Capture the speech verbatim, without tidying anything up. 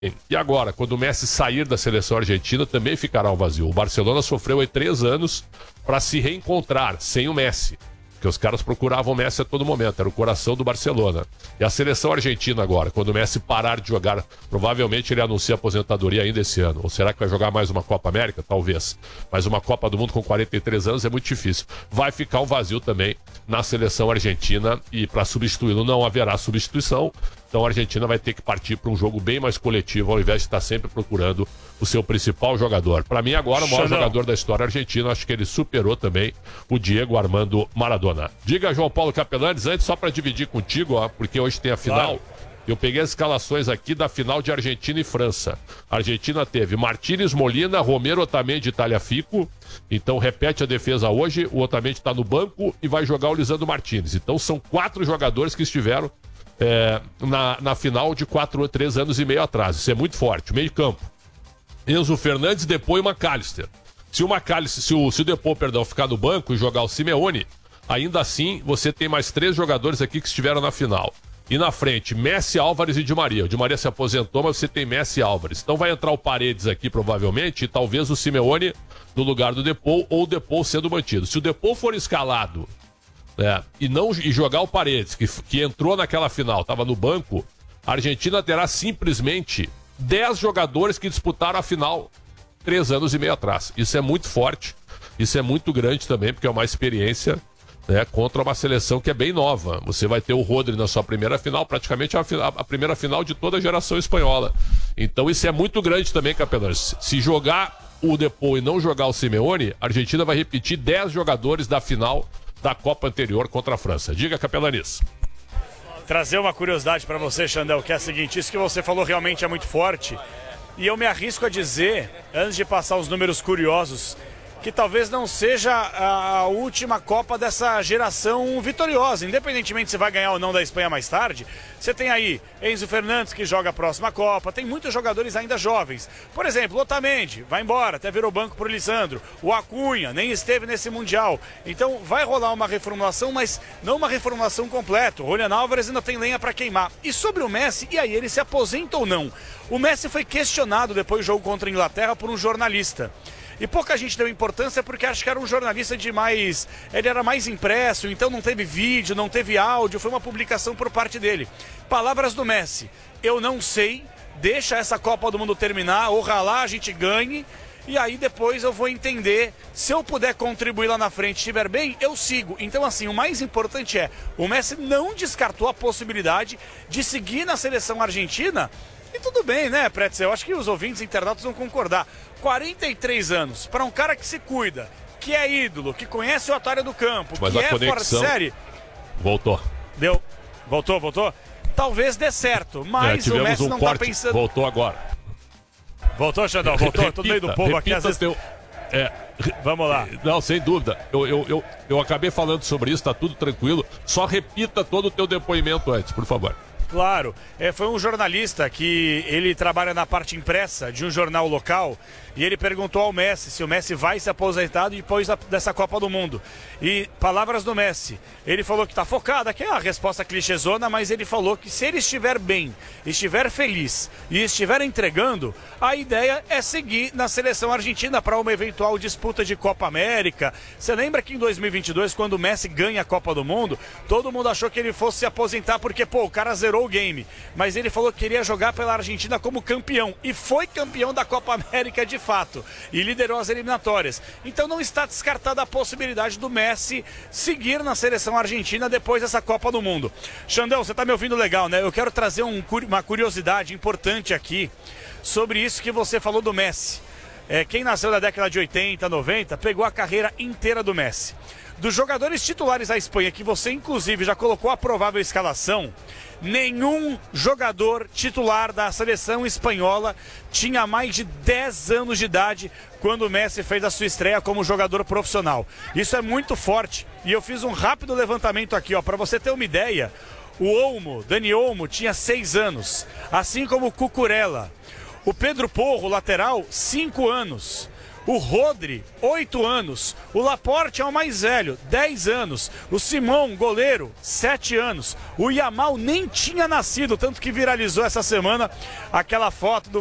E agora, quando o Messi sair da seleção argentina, também ficará um vazio. O Barcelona sofreu aí três anos para se reencontrar sem o Messi. Porque os caras procuravam o Messi a todo momento, era o coração do Barcelona. E a seleção argentina agora, quando o Messi parar de jogar, provavelmente ele anuncia a aposentadoria ainda esse ano. Ou será que vai jogar mais uma Copa América? Talvez. Mas uma Copa do Mundo com quarenta e três anos é muito difícil. Vai ficar um vazio também na seleção argentina e para substituí-lo não haverá substituição. Então a Argentina vai ter que partir para um jogo bem mais coletivo, ao invés de estar sempre procurando o seu principal jogador. Para mim agora, o maior Xandão. jogador da história argentina, acho que ele superou também o Diego Armando Maradona. Diga, João Paulo Capelanes, antes só para dividir contigo, ó, porque hoje tem a final. Claro. Eu peguei as escalações aqui da final de Argentina e França. A Argentina teve Martínez, Molina, Romero, Otamendi e Tagliafico. Então repete a defesa hoje, o Otamendi está no banco e vai jogar o Lisandro Martínez. Então são quatro jogadores que estiveram É, na, na final de quatro, três anos e meio atrás. Isso é muito forte. Meio campo. Enzo Fernandes, Depô e McAllister. Se o McAllister, se o, se o Depô, perdão, ficar no banco e jogar o Simeone, ainda assim você tem mais três jogadores aqui que estiveram na final. E na frente, Messi, Álvares e Di Maria. O Di Maria se aposentou, mas você tem Messi e Álvares. Então vai entrar o Paredes aqui provavelmente e talvez o Simeone no lugar do Depô ou o Depô sendo mantido. Se o Depô for escalado É, e não e jogar o Paredes, que, que entrou naquela final, estava no banco, a Argentina terá simplesmente dez jogadores que disputaram a final três anos e meio atrás. Isso é muito forte, isso é muito grande também, porque é uma experiência, né, contra uma seleção que é bem nova. Você vai ter o Rodri na sua primeira final, praticamente a, a primeira final de toda a geração espanhola. Então isso é muito grande também, Capelanes. Se jogar o Depô e não jogar o Simeone, a Argentina vai repetir dez jogadores da final da Copa anterior contra a França. Diga, Capelanes. Trazer uma curiosidade para você, Xandão, que é a seguinte: isso que você falou realmente é muito forte. E eu me arrisco a dizer, antes de passar os números curiosos, que talvez não seja a última Copa dessa geração vitoriosa. Independentemente se vai ganhar ou não da Espanha mais tarde, você tem aí Enzo Fernandes, que joga a próxima Copa, tem muitos jogadores ainda jovens. Por exemplo, o Otamendi vai embora, até virou banco pro Lisandro. O Acunha nem esteve nesse Mundial. Então vai rolar uma reformulação, mas não uma reformulação completa. O Julián Álvares ainda tem lenha para queimar. E sobre o Messi, e aí, ele se aposenta ou não? O Messi foi questionado depois do jogo contra a Inglaterra por um jornalista. E pouca gente deu importância porque acho que era um jornalista de mais... Ele era mais impresso, então não teve vídeo, não teve áudio, foi uma publicação por parte dele. Palavras do Messi: eu não sei, deixa essa Copa do Mundo terminar, ojalá a gente ganhe, e aí depois eu vou entender. Se eu puder contribuir lá na frente e estiver bem, eu sigo. Então assim, o mais importante é, o Messi não descartou a possibilidade de seguir na seleção argentina. E tudo bem, né, Pretzel? Eu acho que os ouvintes internautas vão concordar. quarenta e três anos, para um cara que se cuida, que é ídolo, que conhece o Otário do Campo, mas que a é fora de série... Voltou. Deu. Voltou, voltou? Talvez dê certo, mas é, o Messi um não corte. tá pensando... Voltou agora. Voltou, Xandão, voltou? Repita, Tô no meio do povo aqui, às vezes... Teu... É... Vamos lá. Não, sem dúvida. Eu, eu, eu, eu acabei falando sobre isso, tá tudo tranquilo. Só repita todo o teu depoimento antes, por favor. Claro, é, foi um jornalista que ele trabalha na parte impressa de um jornal local e ele perguntou ao Messi se o Messi vai se aposentar depois da, dessa Copa do Mundo. E palavras do Messi, ele falou que está focado, que é a resposta clichêzona, mas ele falou que se ele estiver bem, estiver feliz e estiver entregando, a ideia é seguir na seleção argentina para uma eventual disputa de Copa América. Você lembra que em dois mil e vinte e dois, quando o Messi ganha a Copa do Mundo, todo mundo achou que ele fosse se aposentar porque, pô, o cara zerou o game, mas ele falou que queria jogar pela Argentina como campeão e foi campeão da Copa América de fato e liderou as eliminatórias. Então não está descartada a possibilidade do Messi seguir na seleção argentina depois dessa Copa do Mundo. Xandão, você tá me ouvindo legal, né? Eu quero trazer um, uma curiosidade importante aqui sobre isso que você falou do Messi. É, quem nasceu na década de oitenta, noventa, pegou a carreira inteira do Messi. Dos jogadores titulares da Espanha, que você inclusive já colocou a provável escalação, nenhum jogador titular da seleção espanhola tinha mais de dez anos de idade quando o Messi fez a sua estreia como jogador profissional. Isso é muito forte e eu fiz um rápido levantamento aqui, ó, para você ter uma ideia. O Olmo, Dani Olmo, tinha seis anos, assim como o Cucurella. O Pedro Porro, lateral, cinco anos. O Rodri, oito anos. O Laporte é o mais velho, dez anos. O Simão, goleiro, sete anos. O Yamal nem tinha nascido, tanto que viralizou essa semana aquela foto do